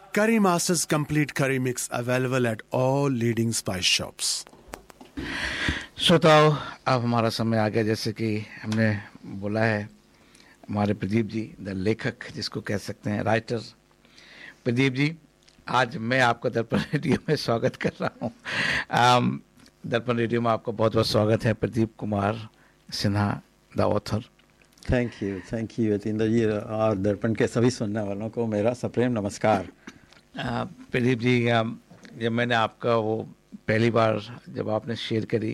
Curry Masters Complete Curry Mix available at all leading spice shops. श्रोताओ, अब हमारा समय आ गया, जैसे कि हमने बोला है, हमारे प्रदीप जी द लेखक जिसको कह सकते हैं, राइटर प्रदीप जी, आज मैं आपका दर्पण रेडियो में स्वागत कर रहा हूँ। दर्पण रेडियो में आपका बहुत बहुत स्वागत है, Pradeep Kumar Sinha the author. Thank you Yatindra जी, और दर्पण के सभी सुनने वालों को मेरा सप्रेम नमस्कार। प्रदीप जी, जब मैंने आपका वो पहली बार जब आपने शेयर करी,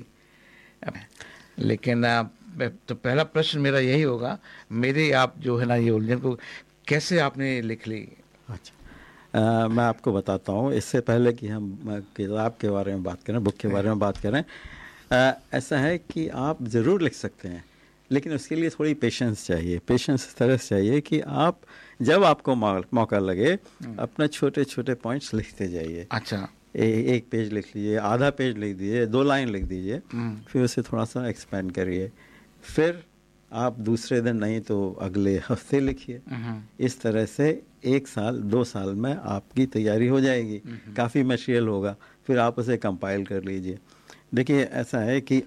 लेकिन तो पहला प्रश्न मेरा यही होगा, मेरे आप जो है ना ये उलझन को कैसे आपने लिख ली? अच्छा, मैं आपको बताता हूँ। इससे पहले कि हम किताब के बारे में बात करें, बुक के बारे में बात करें, ऐसा है कि आप ज़रूर लिख सकते हैं, लेकिन उसके लिए थोड़ी पेशेंस चाहिए। पेशेंस इस तरह से चाहिए कि आप जब आपको मौका लगे अपना छोटे छोटे पॉइंट्स लिखते जाइए। अच्छा, एक पेज लिख लीजिए, आधा पेज लिख दीजिए, 2 लाइन लिख दीजिए, फिर उसे थोड़ा सा एक्सपेंड करिए, फिर आप दूसरे दिन नहीं तो अगले हफ्ते लिखिए। इस तरह से 1 साल 2 साल में आपकी तैयारी हो जाएगी, काफ़ी मटेरियल होगा, फिर आप उसे कंपाइल कर लीजिए। देखिए, ऐसा है कि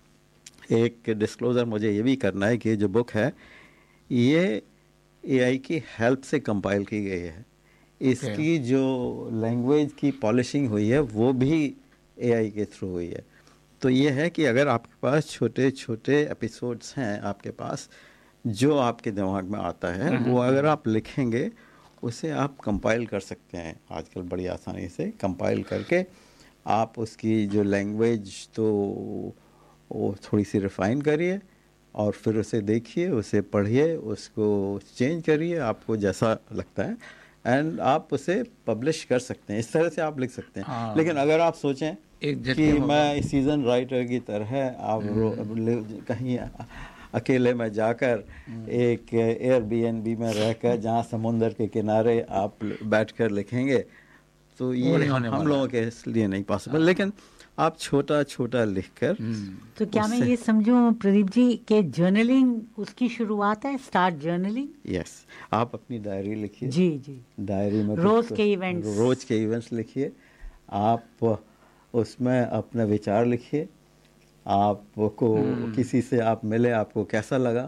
एक डिस्क्लोज़र मुझे ये भी करना है कि ये जो बुक है ये एआई की हेल्प से कंपाइल की गई है। इसकी जो लैंग्वेज की पॉलिशिंग हुई है वो भी एआई के थ्रू हुई है। तो ये है कि अगर आपके पास छोटे छोटे एपिसोड्स हैं आपके पास, जो आपके दिमाग में आता है वो अगर आप लिखेंगे उसे आप कंपाइल कर सकते हैं आजकल बड़ी आसानी से। कंपाइल करके आप उसकी जो लैंग्वेज तो वो थोड़ी सी रिफ़ाइन करिए और फिर उसे देखिए, उसे पढ़िए, उसको चेंज करिए आपको जैसा लगता है, एंड आप उसे पब्लिश कर सकते हैं। इस तरह से आप लिख सकते हैं। हाँ। लेकिन अगर आप सोचें कि मैं सीजन राइटर की तरह आप कहीं अकेले में जाकर एक एयरबीएनबी में रहकर जहाँ समुंदर के किनारे आप बैठकर लिखेंगे, तो ये हम लोगों के लिए नहीं पॉसिबल। लेकिन आप छोटा छोटा लिखकर, तो क्या मैं ये समझूं प्रदीप जी कि जर्नलिंग उसकी शुरुआत है, स्टार्ट जर्नलिंग? यस, आप अपनी डायरी लिखिए। जी जी, डायरी में रोज के इवेंट्स लिखिए। आप उसमें अपने विचार लिखिए। आपको किसी से आप मिले, आपको कैसा लगा।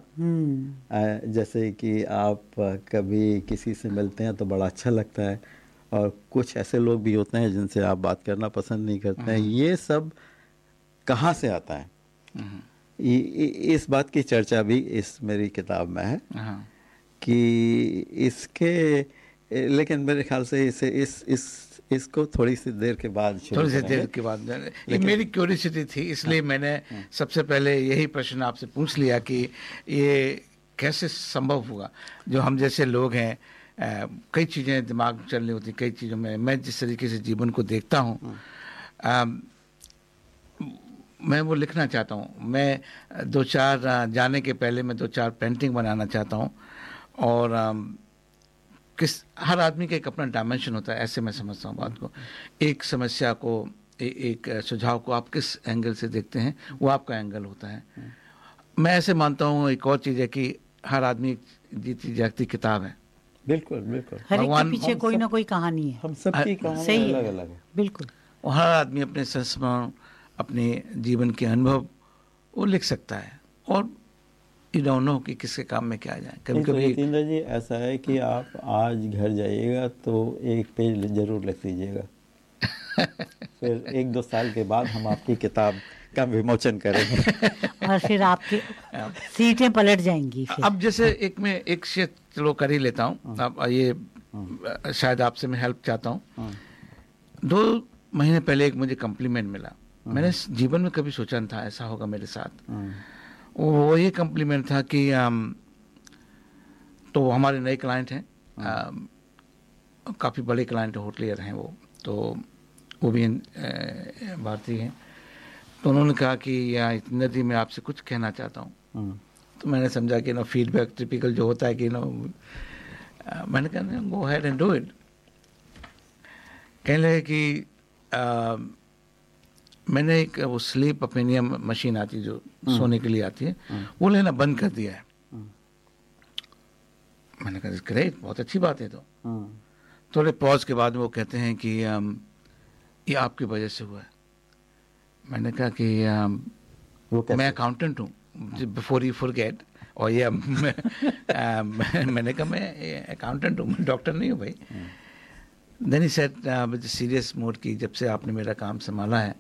जैसे कि आप कभी किसी से मिलते हैं तो बड़ा अच्छा लगता है, और कुछ ऐसे लोग भी होते हैं जिनसे आप बात करना पसंद नहीं करते हैं। ये सब कहाँ से आता है, इस बात की चर्चा भी इस मेरी किताब में है कि इसके, लेकिन मेरे ख्याल से इसको थोड़ी सी देर के बाद ये मेरी क्यूरियोसिटी थी, इसलिए मैंने सबसे पहले यही प्रश्न आपसे पूछ लिया कि ये कैसे संभव हुआ। जो हम जैसे लोग हैं, कई चीज़ें दिमाग में चल रही होती, कई चीज़ों में मैं जिस तरीके से जीवन को देखता हूँ, मैं वो लिखना चाहता हूँ। मैं 2-4 जाने के पहले मैं 2-4 पेंटिंग बनाना चाहता हूँ, और हर आदमी का एक अपना डायमेंशन होता है, ऐसे मैं समझता हूँ बात को। एक समस्या को, एक सुझाव को आप किस एंगल से देखते हैं, वो आपका एंगल होता है। मैं ऐसे मानता हूँ, एक और चीज़ है कि हर आदमी जीती जागती किताब है। बिल्कुल बिल्कुल, हर एक के पीछे कोई ना कोई कहानी है, हम सबकी कहानी अलग अलग है। बिल्कुल, और हर आदमी अपने संस्मरण, अपने जीवन के अनुभव वो लिख सकता है, और यू डोंट नो कि किसके काम में क्या आ जाए। कभी कभी यतीन्द्र जी ऐसा है कि आप आज घर जाइएगा तो 1 पेज जरूर लिख लीजिएगा। फिर 1-2 साल के बाद हम आपकी किताब का विमोचन करेंगे और फिर आपकी सीटें पलट जाएंगी। अब जैसे एक शेयर चलो कर ही लेता हूँ। अब ये शायद आपसे मैं हेल्प चाहता हूँ। 2 महीने पहले एक मुझे कम्प्लीमेंट मिला। मैंने जीवन में कभी सोचा नहीं था ऐसा होगा मेरे साथ। वो ये कम्प्लीमेंट था कि तो हमारे नए क्लाइंट हैं, काफ़ी बड़े क्लाइंट होटलियर हैं वो भी भारतीय हैं। तो उन्होंने कहा कि यतीन्द्र जी मैं आपसे कुछ कहना चाहता हूँ। तो मैंने समझा कि फीडबैक टिपिकल जो होता है कि मैंने कहा go ahead and do it. कहने लगे कि मैंने एक वो स्लीप अपेनियम मशीन आती है जो सोने के लिए आती है, वो लेना बंद कर दिया है। मैंने कहा ग्रेट, बहुत अच्छी बात है। थोड़े पॉज के बाद वो कहते हैं कि ये आपकी वजह से हुआ है। मैंने कहा कि मैं अकाउंटेंट हूँ, बिफोर यू फॉरगेट, और ये मैंने कहा मैं अकाउंटेंट हूँ, मैं डॉक्टर नहीं हूँ भाई। Then he said with serious mode की जब से आपने मेरा काम संभाला है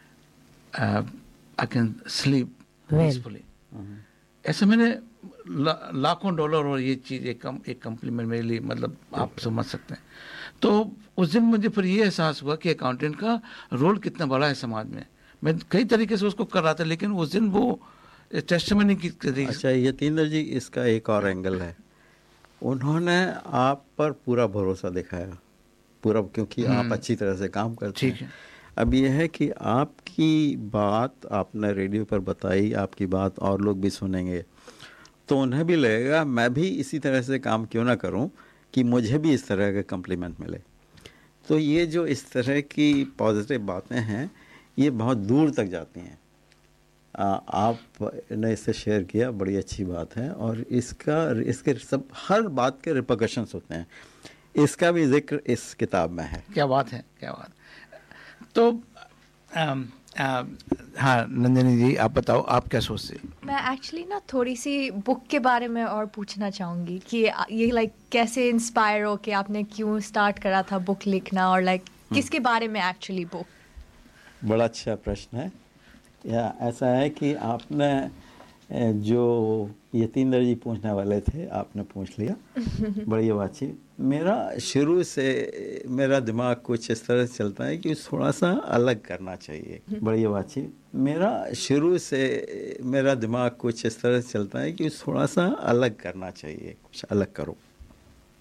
आई कैन स्लीप पीसफुली। ऐसे मैंने लाखों डॉलर और ये चीज़ एक कम्प्लीमेंट मेरे लिए, मतलब आप समझ सकते हैं। तो उस दिन मुझे फिर ये एहसास हुआ कि अकाउंटेंट का रोल कितना बड़ा है समाज में। मैं कई तरीके से उसको कर रहा था, लेकिन उस दिन वो टेस्टिमनी की। अच्छा यतींद्र जी, इसका एक और एंगल है, उन्होंने आप पर पूरा भरोसा दिखाया, पूरा, क्योंकि आप अच्छी तरह से काम करते हैं। अब यह है कि आपकी बात आपने रेडियो पर बताई, आपकी बात और लोग भी सुनेंगे तो उन्हें भी लगेगा मैं भी इसी तरह से काम क्यों ना करूं कि मुझे भी इस तरह के कम्प्लीमेंट मिले। तो ये जो इस तरह की पॉजिटिव बातें हैं ये बहुत दूर तक जाती हैं। आपने इसे शेयर किया, बड़ी अच्छी बात है, और इसके सब हर बात के रिपरकशंस होते हैं। इसका भी जिक्र इस किताब में है। क्या बात है, क्या बात। तो हाँ नंदिनी जी, आप बताओ आप क्या सोचते हैं? मैं एक्चुअली ना थोड़ी सी बुक के बारे में और पूछना चाहूँगी कि ये लाइक कैसे इंस्पायर हो कि आपने क्यों स्टार्ट करा था बुक लिखना, और लाइक किसके बारे में एक्चुअली बुक? बड़ा अच्छा प्रश्न है। या ऐसा है कि आपने जो यतींद्र जी पूछने वाले थे आपने पूछ लिया। बड़ी बातचीत। मेरा शुरू से मेरा दिमाग कुछ इस तरह से चलता है कि थोड़ा सा अलग करना चाहिए। बड़ी बातचीत। मेरा शुरू से मेरा दिमाग कुछ इस तरह से चलता है कि थोड़ा सा अलग करना चाहिए, कुछ अलग करो।